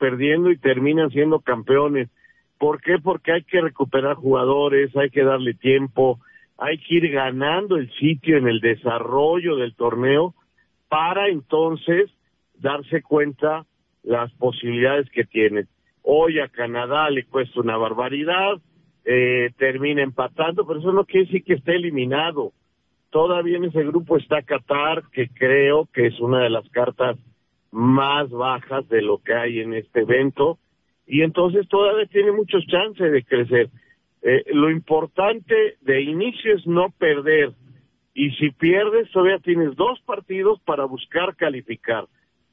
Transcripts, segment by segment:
perdiendo y terminan siendo campeones. ¿Por qué? Porque hay que recuperar jugadores, hay que darle tiempo, hay que ir ganando el sitio en el desarrollo del torneo para entonces darse cuenta las posibilidades que tienen. Hoy a Canadá le cuesta una barbaridad, termina empatando, pero eso no quiere decir que esté eliminado. Todavía en ese grupo está Qatar, que creo que es una de las cartas más bajas de lo que hay en este evento, y entonces todavía tiene muchos chances de crecer. Lo importante de inicio es no perder, y si pierdes todavía tienes 2 partidos para buscar calificar,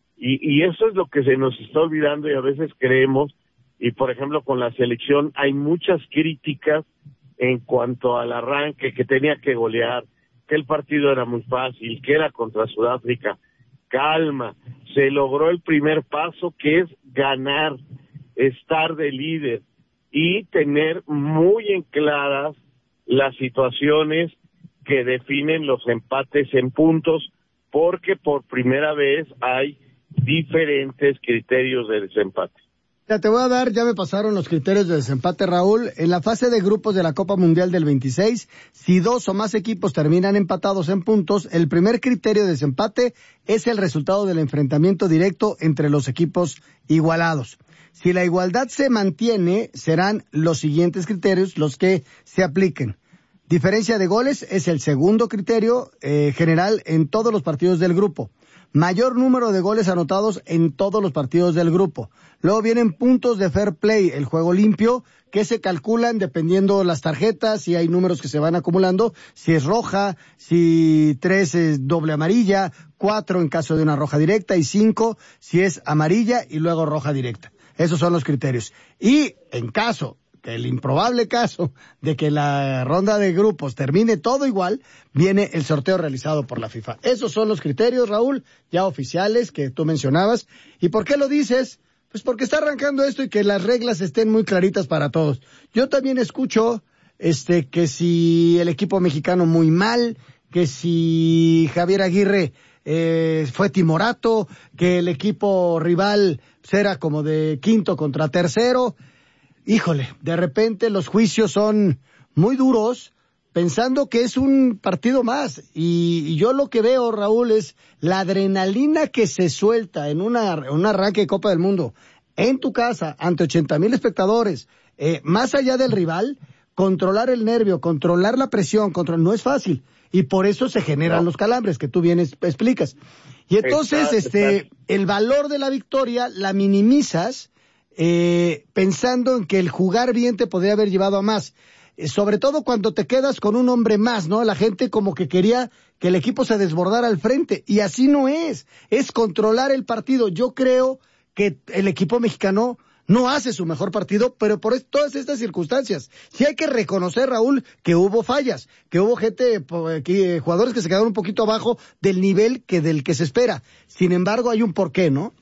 y eso es lo que se nos está olvidando y a veces creemos, y por ejemplo con la selección hay muchas críticas en cuanto al arranque, que tenía que golear, que el partido era muy fácil, que era contra Sudáfrica. Calma, se logró el primer paso, que es ganar, estar de líder y tener muy en claras las situaciones que definen los empates en puntos, porque por primera vez hay diferentes criterios de desempate. Te voy a dar, ya me pasaron los criterios de desempate, Raúl. En la fase de grupos de la Copa Mundial del 26, si 2 o más equipos terminan empatados en puntos, el primer criterio de desempate es el resultado del enfrentamiento directo entre los equipos igualados. Si la igualdad se mantiene, serán los siguientes criterios los que se apliquen. Diferencia de goles es el segundo criterio general en todos los partidos del grupo. Mayor número de goles anotados en todos los partidos del grupo. Luego vienen puntos de fair play, el juego limpio, que se calculan dependiendo las tarjetas, si hay números que se van acumulando, si es roja, si 3 es doble amarilla, 4 en caso de una roja directa y 5 si es amarilla y luego roja directa. Esos son los criterios. Y en caso, el improbable caso de que la ronda de grupos termine todo igual, viene el sorteo realizado por la FIFA. Esos son los criterios, Raúl, ya oficiales que tú mencionabas. ¿Y por qué lo dices? Pues porque está arrancando esto y que las reglas estén muy claritas para todos. Yo también escucho que si el equipo mexicano muy mal, que si Javier Aguirre fue timorato, que el equipo rival era como de quinto contra tercero. Híjole, de repente los juicios son muy duros, pensando que es un partido más. Y yo lo que veo, Raúl, es la adrenalina que se suelta en un arranque de Copa del Mundo, en tu casa, ante 80,000 espectadores, más allá del rival, controlar el nervio, controlar la presión, no es fácil. Y por eso se generan los calambres que tú bien explicas. Y entonces, el valor de la victoria la minimizas, pensando en que el jugar bien te podría haber llevado a más, sobre todo cuando te quedas con un hombre más, ¿no? La gente como que quería que el equipo se desbordara al frente, y así no es controlar el partido. Yo creo que el equipo mexicano no hace su mejor partido, pero por todas estas circunstancias. Sí hay que reconocer, Raúl, que hubo fallas, que hubo jugadores que se quedaron un poquito abajo del nivel del que se espera. Sin embargo, hay un porqué, ¿no?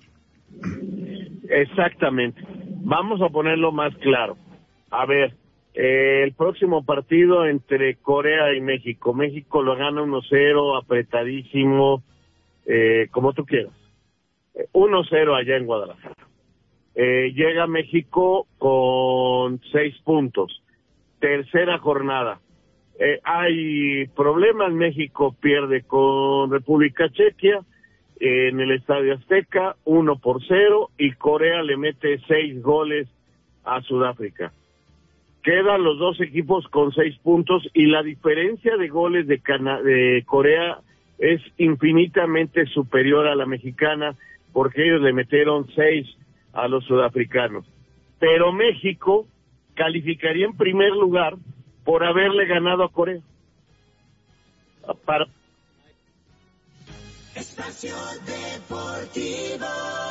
Exactamente. Vamos a ponerlo más claro. A ver, el próximo partido entre Corea y México. México lo gana 1-0, apretadísimo, como tú quieras. 1-0 allá en Guadalajara. Llega México con 6 puntos. Tercera jornada. Hay problemas. México pierde con República Checa en el Estadio Azteca, 1-0, y Corea le mete 6 goles a Sudáfrica. Quedan los dos equipos con 6 puntos, y la diferencia de goles de Corea es infinitamente superior a la mexicana, porque ellos le metieron 6 a los sudafricanos. Pero México calificaría en primer lugar por haberle ganado a Corea. Espacio Deportivo.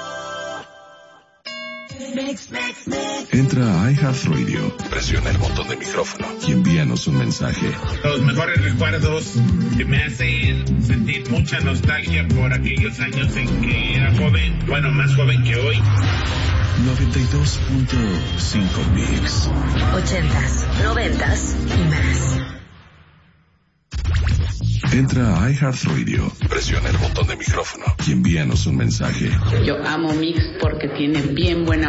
Entra a iHeartRadio, presiona el botón de micrófono y envíanos un mensaje. Los mejores recuerdos que me hacen sentir mucha nostalgia por aquellos años en que era joven, bueno, más joven que hoy. 92.5 Mix. 80s, 90s y más. Entra a iHeartRadio, presiona el botón de micrófono y envíanos un mensaje. Yo amo Mix porque tiene bien buena